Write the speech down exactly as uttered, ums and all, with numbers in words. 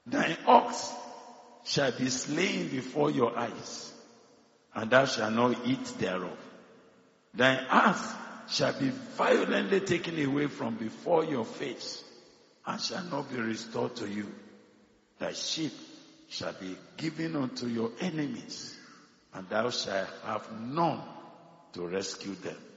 Thine ox shall be slain before your eyes, and thou shalt not eat thereof. Thine ass shall be violently taken away from before your face, and shall not be restored to you. Thy sheep shall be given unto your enemies, and thou shalt have none to rescue them.